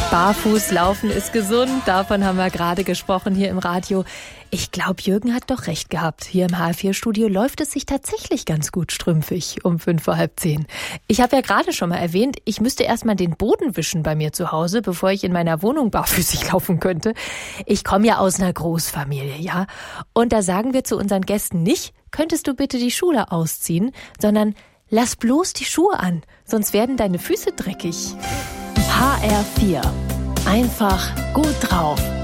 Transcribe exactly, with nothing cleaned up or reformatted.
Barfuß laufen ist gesund, davon haben wir gerade gesprochen hier im Radio. Ich glaube, Jürgen hat doch recht gehabt. Hier im H R vier Studio läuft es sich tatsächlich ganz gut strümpfig um fünf vor halb zehn. Ich habe ja gerade schon mal erwähnt, ich müsste erstmal den Boden wischen bei mir zu Hause, bevor ich in meiner Wohnung barfüßig laufen könnte. Ich komme ja aus einer Großfamilie, ja. Und da sagen wir zu unseren Gästen nicht, könntest du bitte die Schuhe ausziehen, sondern lass bloß die Schuhe an, sonst werden deine Füße dreckig. H R vier. Einfach gut drauf.